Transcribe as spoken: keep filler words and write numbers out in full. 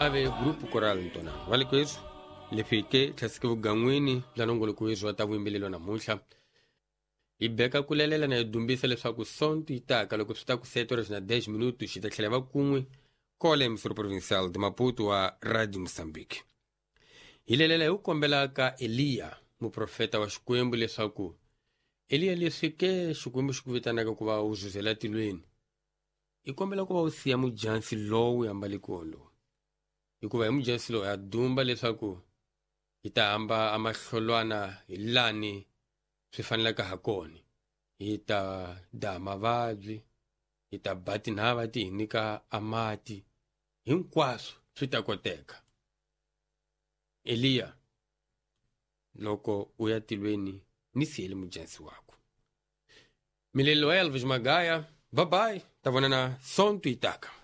ave grupo coral ntona vale kwezu lefike thlasike vugan'wini bya nongolokwezu wa ta vuyimbilelo namuntlha hi beka ku lelela na hi dumbisa leswaku sonto yi taka loko swi ta ku sete horas na dez minutos xi ta tlhela va kun'we kole emisoro provincial de Maputo wa Radio Moçambique. Hi lelela hi ku kombelaka Eliya muprofeta wa Xikwembu leswaku Eliya leswi ke Xikwembu xi ku vitanaka ku va u zuzela tilweni hi kombela ku va u siya mujansi lowu hambale kolo hikuva hi mujansi lowu ha dumba leswaku hi ta hamba amahlolwana hi lani swi fanelaka ha kona hi ta daha mavabyi hi ta ba tinhava ti hi nyika amati hinkwaswo swi ta koteka. Eliya loko u ya tilweni ni siyele mujansi wako. Milelo ya Elvis Magaya, bye bye, ta vonana sonto yi taka.